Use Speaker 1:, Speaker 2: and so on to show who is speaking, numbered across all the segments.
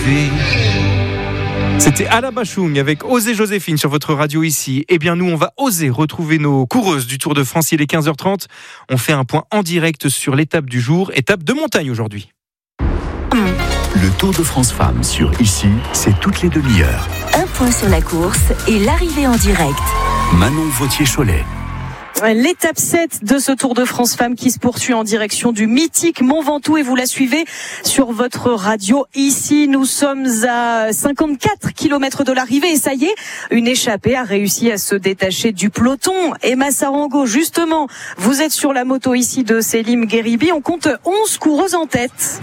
Speaker 1: C'était Alain Bachung avec Oser Joséphine sur votre radio ici. Eh bien nous, on va oser retrouver nos coureuses du Tour de France. Il est 15h30. On fait un point en direct sur l'étape du jour, étape de montagne aujourd'hui.
Speaker 2: Le Tour de France Femmes sur Ici, c'est toutes les demi-heures.
Speaker 3: Un point sur la course et l'arrivée en direct.
Speaker 2: Manon Vautier-Cholet.
Speaker 4: L'étape 7 de ce Tour de France Femmes qui se poursuit en direction du mythique Mont Ventoux et vous la suivez sur votre radio. Ici, nous sommes à 54 km de l'arrivée et ça y est, une échappée a réussi à se détacher du peloton. Emma Sarango, justement, vous êtes sur la moto ici de Selim Gheribi. On compte 11 coureuses en tête.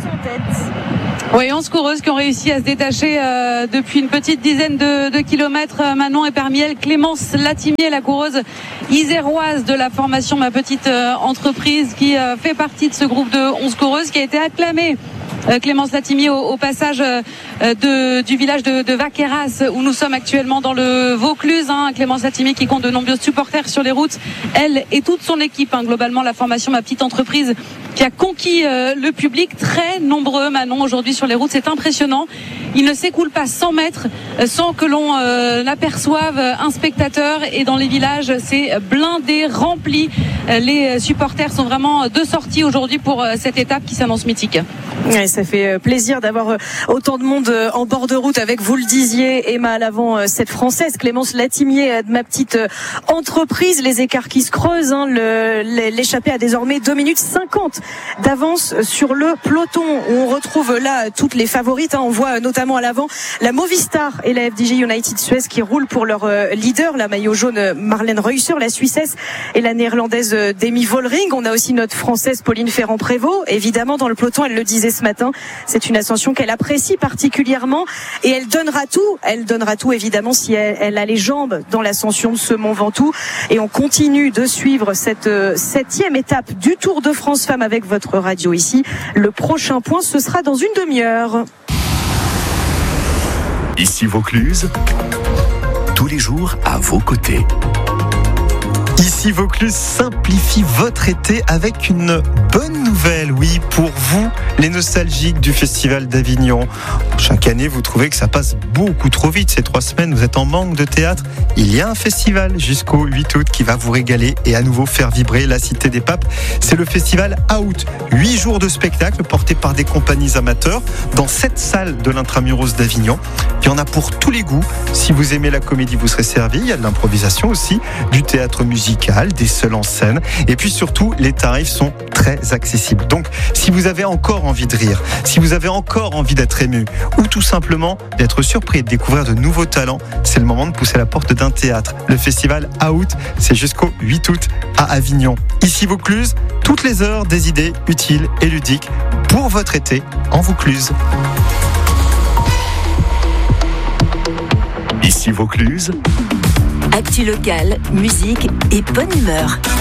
Speaker 5: Oui, 11 coureuses qui ont réussi à se détacher depuis une petite dizaine de kilomètres. Manon, et parmi elles Clémence Latimier, la coureuse iséroise de la formation Ma Petite Entreprise, qui fait partie de ce groupe de 11 coureuses qui a été acclamée. Clémence Latimier au passage du village de Vaqueras où nous sommes actuellement dans le Vaucluse. Clémence Latimier qui compte de nombreux supporters sur les routes. Elle et toute son équipe, globalement la formation Ma Petite Entreprise qui a conquis le public. Très nombreux, Manon, aujourd'hui sur les routes. C'est impressionnant. Il ne s'écoule pas 100 mètres sans que l'on aperçoive un spectateur. Et dans les villages, c'est blindé, rempli. Les supporters sont vraiment de sortie aujourd'hui pour cette étape qui s'annonce mythique.
Speaker 4: Ouais, ça fait plaisir d'avoir autant de monde en bord de route avec, vous le disiez, Emma à l'avant, cette Française, Clémence Latimier de Ma Petite Entreprise. Les écarts qui se creusent, l'échappée a désormais 2 minutes 50 d'avance sur le peloton. On retrouve là toutes les favorites. On voit notamment à l'avant la Movistar et la FDJ United Suez qui roulent pour leur leader, la maillot jaune Marlène Reusser, la Suissesse et la néerlandaise Demi Vollering. On a aussi notre Française Pauline Ferrand-Prévot. Évidemment, dans le peloton, elle le disait ce matin, c'est une ascension qu'elle apprécie particulièrement et elle donnera tout évidemment si elle a les jambes dans l'ascension de ce Mont Ventoux. Et on continue de suivre cette 7e étape du Tour de France Femmes avec votre radio ici. Le prochain point, ce sera dans une demi-heure.
Speaker 2: Ici Vaucluse, tous les jours à vos côtés.
Speaker 1: Ici Vaucluse simplifie votre été avec une bonne nouvelle, oui, pour vous, les nostalgiques du Festival d'Avignon. Chaque année, vous trouvez que ça passe beaucoup trop vite. Ces 3 semaines, vous êtes en manque de théâtre. Il y a un festival jusqu'au 8 août qui va vous régaler et à nouveau faire vibrer la Cité des Papes. C'est le festival Out. 8 jours de spectacle portés par des compagnies amateurs dans 7 salles de l'Intramuros d'Avignon. Il y en a pour tous les goûts. Si vous aimez la comédie, vous serez servi. Il y a de l'improvisation aussi, du théâtre musical, des seuls en scène. Et puis surtout, les tarifs sont très accessibles. Donc, si vous avez encore envie de rire, si vous avez encore envie d'être ému, ou tout simplement d'être surpris et de découvrir de nouveaux talents, c'est le moment de pousser la porte d'un théâtre. Le festival Out, c'est jusqu'au 8 août à Avignon. Ici Vaucluse, toutes les heures des idées utiles et ludiques pour votre été en Vaucluse.
Speaker 2: Ici Vaucluse.
Speaker 3: Actu locale, musique et bonne humeur.